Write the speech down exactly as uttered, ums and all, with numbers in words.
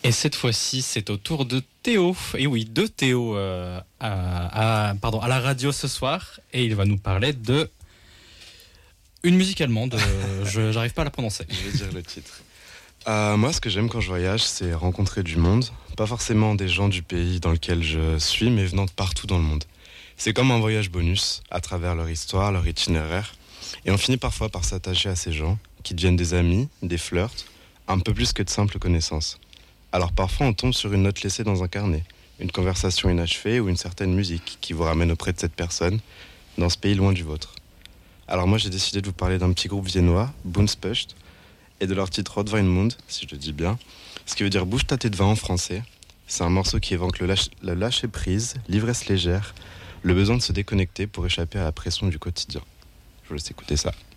Et cette fois-ci, c'est au tour de Théo. Et oui, de Théo euh, à, à, pardon, à la radio ce soir. Et il va nous parler de une musique allemande. Euh, je n'arrive pas à la prononcer. Je vais dire le titre. Euh, moi, ce que j'aime quand je voyage, c'est rencontrer du monde. Pas forcément des gens du pays dans lequel je suis, mais venant de partout dans le monde. C'est comme un voyage bonus, à travers leur histoire, leur itinéraire. Et on finit parfois par s'attacher à ces gens, qui deviennent des amis, des flirts, un peu plus que de simples connaissances. Alors parfois on tombe sur une note laissée dans un carnet, une conversation inachevée ou une certaine musique qui vous ramène auprès de cette personne, dans ce pays loin du vôtre. Alors moi j'ai décidé de vous parler d'un petit groupe viennois, Bunspust, et de leur titre Rotweinmund, si je le dis bien, ce qui veut dire bouge ta tête de vin en français. C'est un morceau qui évoque le, lâche, le lâcher prise, l'ivresse légère, le besoin de se déconnecter pour échapper à la pression du quotidien. Je vous laisse écouter ça.